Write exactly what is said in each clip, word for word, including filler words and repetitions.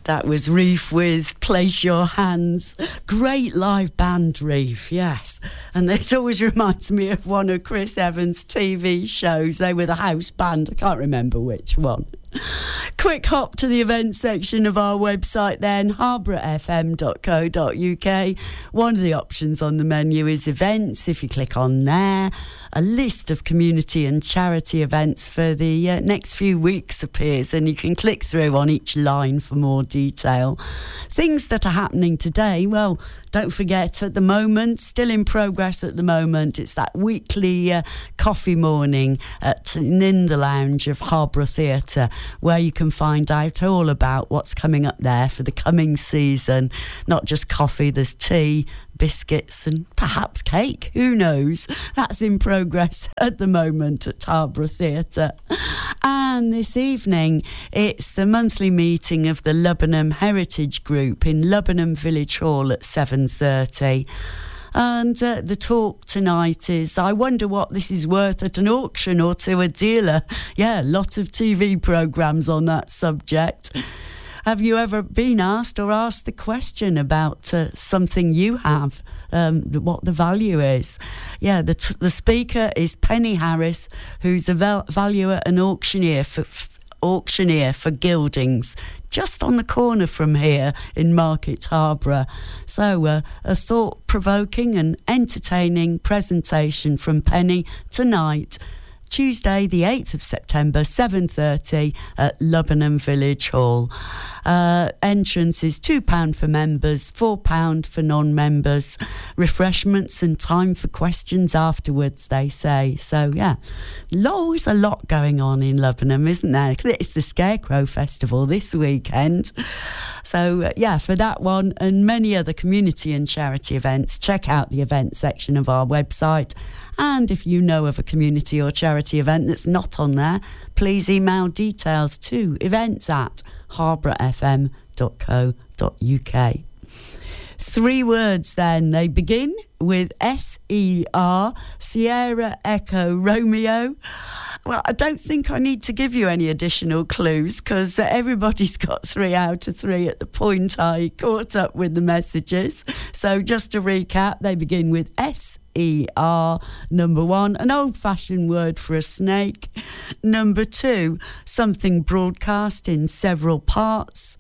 That was Reef with Place Your Hands. Great live band, Reef, yes. And this always reminds me of one of Chris Evans' T V shows. They were the house band. I can't remember which one. Quick hop to the events section of our website then, harborough f m dot co dot u k. One of the options on the menu is events. If you click on there, a list of community and charity events for the uh, next few weeks appears, and you can click through on each line for more detail. Things that are happening today, well, don't forget, at the moment, still in progress at the moment, it's that weekly uh, coffee morning at in the lounge of Harborough Theatre, where you can find out all about what's coming up there for the coming season. Not just coffee, there's tea, biscuits and perhaps cake, who knows. That's in progress at the moment at Harborough Theatre. And this evening it's the monthly meeting of the Lubbenham Heritage Group in Lubbenham Village Hall at seven thirty. And uh, the talk tonight is, I wonder what this is worth at an auction or to a dealer. Yeah, lots of T V programmes on that subject. Have you ever been asked or asked the question about uh, something you have, um, what the value is? Yeah, the, t- the speaker is Penny Harris, who's a val- valuer and auctioneer for, f- auctioneer for Gildings, just on the corner from here in Market Harborough. So uh, a thought-provoking and entertaining presentation from Penny tonight, Tuesday the eighth of September, seven thirty at Lubbenham Village Hall. Uh, entrance is two pounds for members, four pounds for non-members. Refreshments and time for questions afterwards, they say. So, yeah, always a lot going on in Lubbenham, isn't there? It's the Scarecrow Festival this weekend. So, uh, yeah, for that one and many other community and charity events, check out the event section of our website. And if you know of a community or charity event that's not on there, please email details to events at harborough f m dot co dot u k. Three words then. They begin with S E R, Sierra Echo Romeo. Well, I don't think I need to give you any additional clues because everybody's got three out of three at the point I caught up with the messages. So just to recap, they begin with S E R. Number one, an old-fashioned word for a snake. Number two, something broadcast in several parts.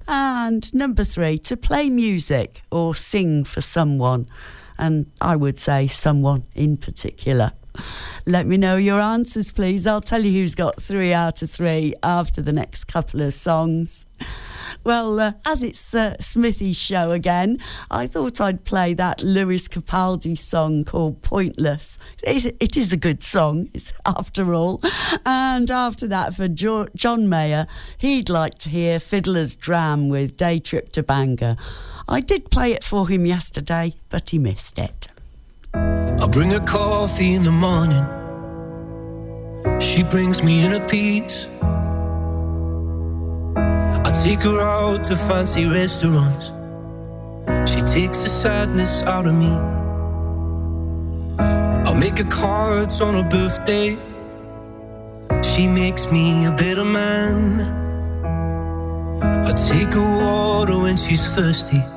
And number three, to play music or sing for someone. And I would say someone in particular. Let me know your answers, please. I'll tell you who's got three out of three after the next couple of songs. Well, uh, as it's uh, Smithy's show again, I thought I'd play that Lewis Capaldi song called Pointless. It is a good song, it's, after all. And after that, for jo- John Mayer, he'd like to hear Fiddler's Dram with Day Trip to Bangor. I did play it for him yesterday, but he missed it. I bring her coffee in the morning. She brings me in a piece. I take her out to fancy restaurants. She takes the sadness out of me. I'll make her cards on her birthday. She makes me a better man. I take her water when she's thirsty.